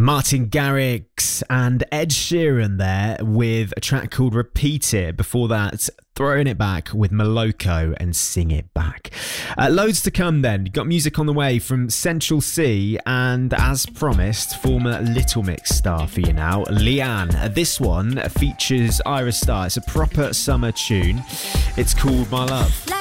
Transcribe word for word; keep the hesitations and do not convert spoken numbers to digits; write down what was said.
Martin Garrix and Ed Sheeran there with a track called Repeat It. Before that, Throwing It Back with Moloko and Sing It Back. Uh, loads to come then. You've got music on the way from Central C and, as promised, former Little Mix star for you now, Leanne. This one features Ira Star. It's a proper summer tune. It's called My Love.